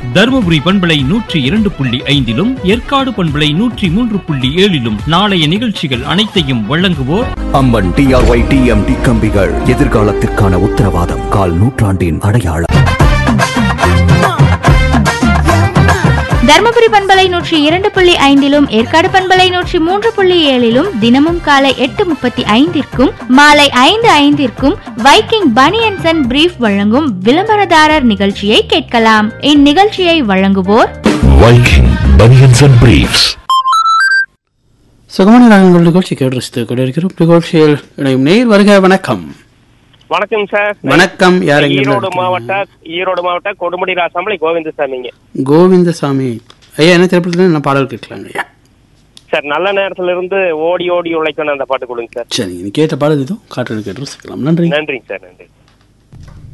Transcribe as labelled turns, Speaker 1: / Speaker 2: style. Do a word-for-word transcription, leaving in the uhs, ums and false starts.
Speaker 1: தருமபுரி பண்பலை நூற்றி இரண்டு புள்ளி ஐந்திலும் ஏற்காடு பண்பலை நூற்றி மூன்று புள்ளி ஏழிலும் நாளைய நிகழ்ச்சிகள் அனைத்தையும் வழங்குவோர்
Speaker 2: அம்மன் டிஆர்ஒய் டிஎம்டி கம்பிகள், எதிர்காலத்திற்கான உத்தரவாதம், கால் நூற்றாண்டின் அடையாளம்.
Speaker 3: தர்மபுரி பண்பலை நூற்றி இரண்டு புள்ளி ஐந்திலும் ஏற்காடு பண்பலை நூற்றி மூன்று புள்ளி ஏழிலும் தினமும் காலை எட்டு முப்பத்தி ஐந்திற்கும் மாலை ஐந்து ஐந்திற்கும் வைக்கிங் பனியன்ஸ் அண்ட் பிரீஃப் வழங்கும் விளம்பரதாரர் நிகழ்ச்சியை கேட்கலாம். இந்நிகழ்ச்சியை வழங்குவோர்
Speaker 4: வைக்கிங் பனியன்ஸ் அண்ட் பிரீஃப்ஸ்.
Speaker 5: சுகமான ராகங்கள் நிகழ்ச்சி கேட்டு கொண்டிருக்கிறோம். நிகழ்ச்சியில் இணையும் நேர் வருக. வணக்கம்.
Speaker 6: வணக்கம் சார்.
Speaker 5: வணக்கம். யார்?
Speaker 6: ஈரோடு மாவட்ட ஈரோடு மாவட்ட கொடுமுடி ராசாமலை கோவிந்தசாமிங்க.
Speaker 5: கோவிந்தசாமி ஐயா, என்ன திரைப்படத்துல என்ன பாடல் கேட்கலாங்க ஐயா?
Speaker 6: சார், நல்ல நேரத்துல இருந்து ஓடி ஓடி உழைக்கணும் அந்த பாட்டு கொடுங்க சார்.
Speaker 5: சரி, நீ கேட்ட பாடல் இதுவும் காற்று கேட்டு ரசிக்கலாம். நன்றி.
Speaker 6: நன்றிங்க சார். நன்றி.